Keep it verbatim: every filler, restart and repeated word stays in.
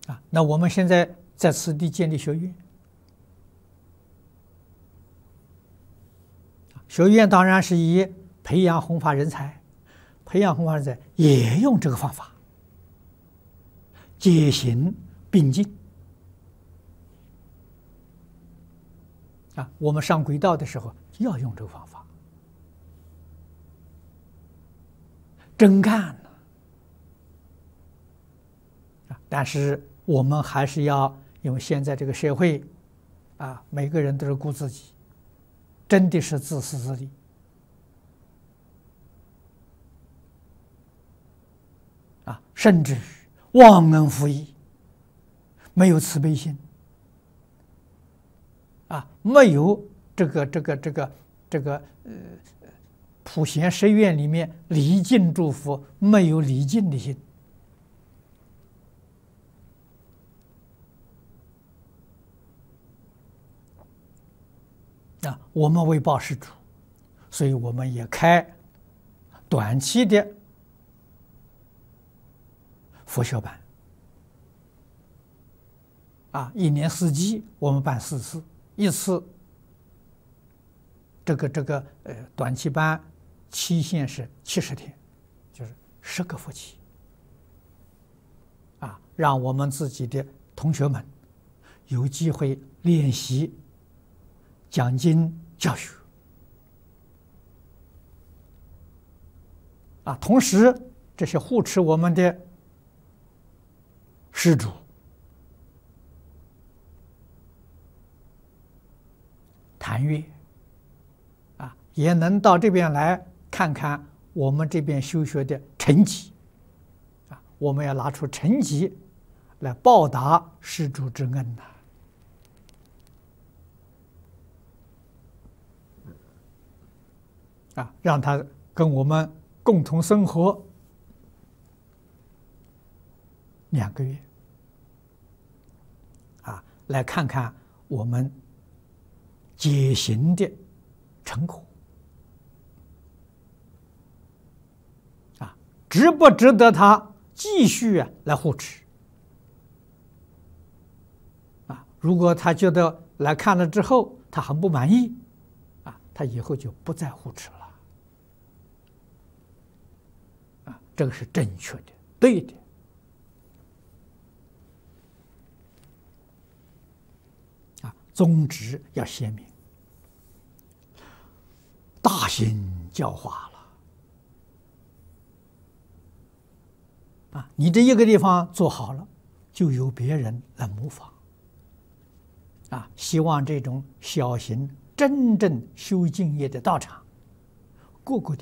啊，那我们现在在此地建立学院，学院当然是以培养弘法人才，培养弘法人才也用这个方法，戒行并进。啊，我们上轨道的时候要用这个方法，真干呢。啊，但是我们还是要，因为现在这个社会，啊，每个人都是顾自己，真的是自私自利。啊，甚至于忘恩负义，没有慈悲心。啊，没有这个这个这个这个呃，普贤十愿里面礼敬祝福，没有礼敬的心。啊，我们为报施主，所以我们也开短期的佛学班。啊，一年四季我们办四次。一次，这个这个呃短期班期限是七十天，就是十个佛期，啊，让我们自己的同学们有机会练习讲经教学，啊，同时这些护持我们的施主。谈阅，啊，也能到这边来看看我们这边修学的成绩，啊，我们要拿出成绩来报答施主之恩呐，啊，让他跟我们共同生活两个月，啊，来看看我们解行的成果，啊，值不值得他继续啊来护持？啊，如果他觉得来看了之后他很不满意，啊，他以后就不再护持了。啊，这个是正确的，对的。啊，宗旨要鲜明。大行教化了啊！你这一个地方做好了，就有别人来模仿啊！希望这种小型真正修净业的道场，各个地